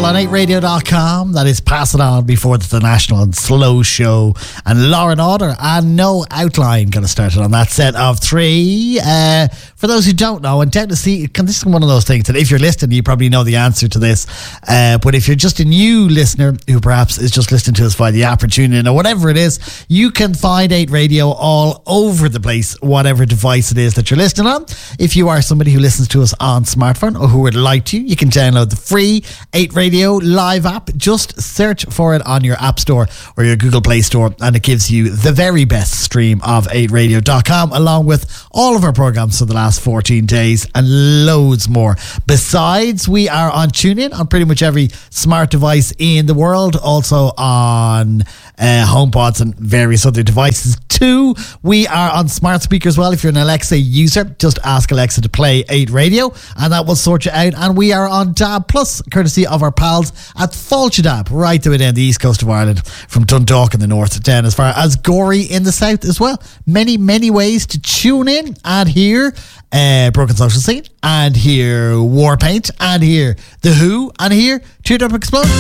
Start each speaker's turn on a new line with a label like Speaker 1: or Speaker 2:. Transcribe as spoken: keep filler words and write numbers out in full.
Speaker 1: on eight radio dot com. That is Pass It On before the National and Slow Show and Law and Order and No Outline. Going to start it on that set of three. Uh, for those who don't know, and down to see, this is one of those things that if you're listening, you probably know the answer to this. Uh, but if you're just a new listener who perhaps is just listening to us via the app or TuneIn or whatever it is, you can find eight Radio all over the place, whatever device it is that you're listening on. If you are somebody who listens to us on smartphone or who would like to, you can download the free eight Radio live app. Just search for it on your App Store or your Google Play Store, and it gives you the very best stream of eight radio dot com, along with all of our programs for the last fourteen days and loads more. Besides, we are on TuneIn on pretty much every smart device in the world, also on uh, HomePods and various other devices too. We are on smart speaker as well. If you're an Alexa user, just ask Alexa to play eight Radio and that will sort you out. And we are on D A B Plus, courtesy of our pals at Fulchadab, right the way down the east coast of Ireland, from Dundalk in the north down as far as Gorey in the south as well. Many, many ways to tune in and hear uh, Broken Social Scene, and hear Warpaint, and hear The Who, and hear Teardrop Explode.